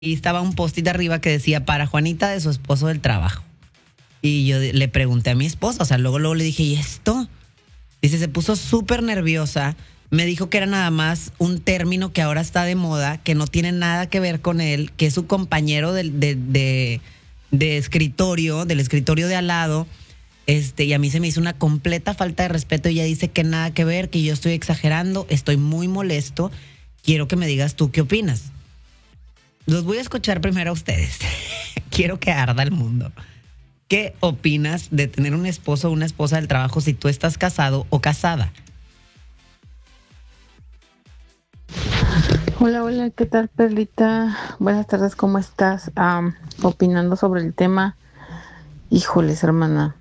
y estaba un post-it arriba que decía para Juanita de su esposo del trabajo. Y yo le pregunté a mi esposa, o sea, luego le dije, ¿y esto? Dice, se puso súper nerviosa. Me dijo que era nada más un término que ahora está de moda, que no tiene nada que ver con él, que es su compañero de escritorio, del escritorio de al lado. Y a mí se me hizo una completa falta de respeto. Ella dice que nada que ver, que yo estoy exagerando, estoy muy molesto. Quiero que me digas tú qué opinas. Los voy a escuchar primero a ustedes. Quiero que arda el mundo. ¿Qué opinas de tener un esposo o una esposa del trabajo si tú estás casado o casada? Hola, hola, ¿qué tal, Perlita? Buenas tardes, ¿cómo estás? Opinando sobre el tema. Híjoles, hermana.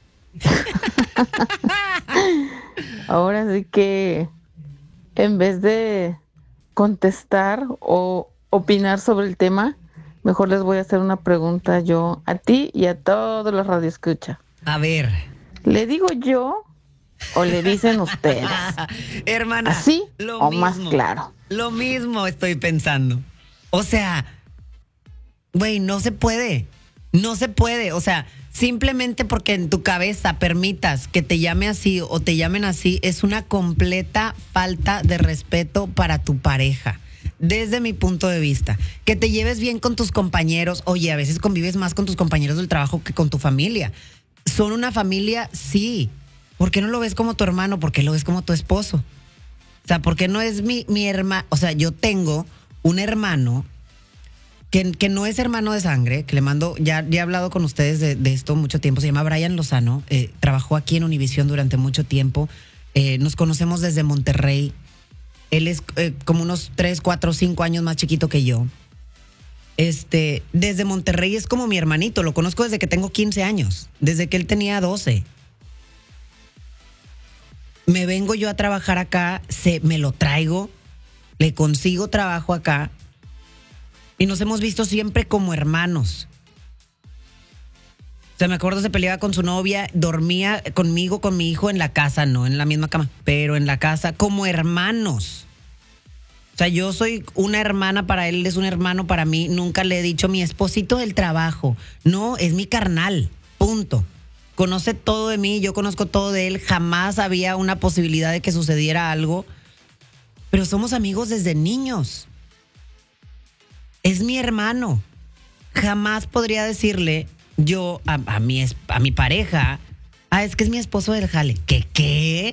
Ahora sí que en vez de contestar o opinar sobre el tema, mejor les voy a hacer una pregunta yo a ti y a todos los radioescucha. A ver. ¿Le digo yo o le dicen ustedes? Hermana, ¿así lo o mismo, más claro? Lo mismo estoy pensando. O sea, güey, no se puede. No se puede. O sea, simplemente porque en tu cabeza permitas que te llame así o te llamen así, es una completa falta de respeto para tu pareja. Desde mi punto de vista, que te lleves bien con tus compañeros. Oye, a veces convives más con tus compañeros del trabajo que con tu familia. ¿Son una familia? Sí. ¿Por qué no lo ves como tu hermano? ¿Por qué lo ves como tu esposo? O sea, ¿por qué no es mi hermano? O sea, yo tengo un hermano que no es hermano de sangre, que le mando, ya he hablado con ustedes de esto mucho tiempo, se llama Brian Lozano, trabajó aquí en Univisión durante mucho tiempo, nos conocemos desde Monterrey, él es como unos 3, 4, 5 años más chiquito que yo. Desde Monterrey es como mi hermanito, lo conozco desde que tengo 15 años, desde que él tenía 12. Me vengo yo a trabajar acá, me lo traigo, le consigo trabajo acá y nos hemos visto siempre como hermanos. O sea, me acuerdo, se peleaba con su novia, dormía conmigo, con mi hijo en la casa, no en la misma cama, pero en la casa como hermanos. O sea, yo soy una hermana para él, él es un hermano para mí. Nunca le he dicho mi esposito del trabajo. No, es mi carnal, punto. Conoce todo de mí, yo conozco todo de él. Jamás había una posibilidad de que sucediera algo. Pero somos amigos desde niños. Es mi hermano. Jamás podría decirle yo a mi pareja, es que es mi esposo del jale. ¿Qué?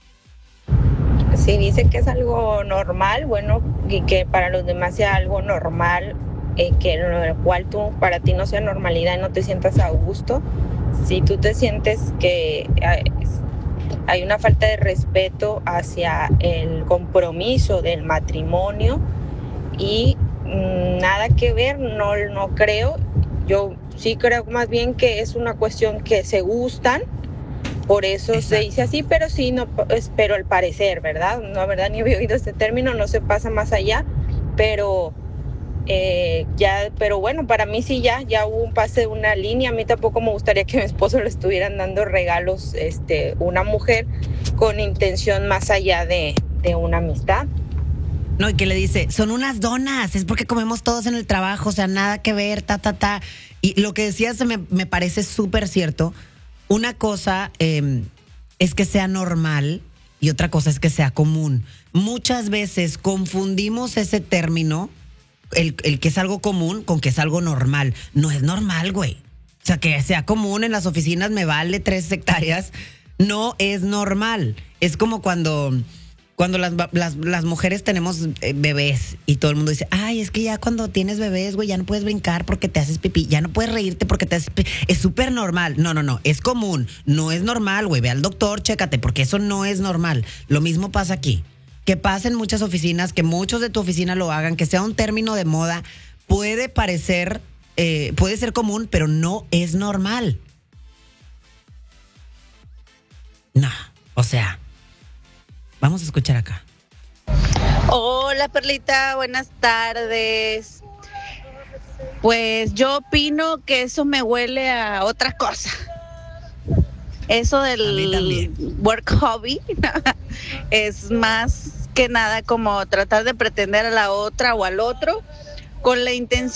Si dice que es algo normal, bueno, y que para los demás sea algo normal, que lo cual para ti no sea normalidad y no te sientas a gusto. Si tú te sientes que hay una falta de respeto hacia el compromiso del matrimonio y nada que ver, no creo. Yo sí creo más bien que es una cuestión que se gustan, por eso exacto, se dice así, pero sí, no, pero al parecer, ¿verdad? No, ¿verdad? Ni había oído este término, no se pasa más allá, pero pero bueno, para mí sí ya hubo un pase de una línea. A mí tampoco me gustaría que a mi esposo le estuvieran dando regalos, una mujer con intención más allá de una amistad. No, y que le dice, son unas donas, es porque comemos todos en el trabajo, o sea, nada que ver, ta. Y lo que decías me parece súper cierto. Una cosa es que sea normal y otra cosa es que sea común. Muchas veces confundimos ese término, el que es algo común, con que es algo normal. No es normal, güey. O sea, que sea común en las oficinas me vale 3 hectáreas. No es normal. Es como cuando las mujeres tenemos bebés y todo el mundo dice, es que ya cuando tienes bebés, güey, ya no puedes brincar porque te haces pipí, ya no puedes reírte porque te haces pipí. Es súper normal. No, es común. No es normal, güey. Ve al doctor, chécate, porque eso no es normal. Lo mismo pasa aquí. Que pasa en muchas oficinas, que muchos de tu oficina lo hagan, que sea un término de moda, puede parecer, puede ser común, pero no es normal. No, o sea... Vamos a escuchar acá. Hola, Perlita, buenas tardes. Pues yo opino que eso me huele a otra cosa. Eso del work hobby es más que nada como tratar de pretender a la otra o al otro con la intención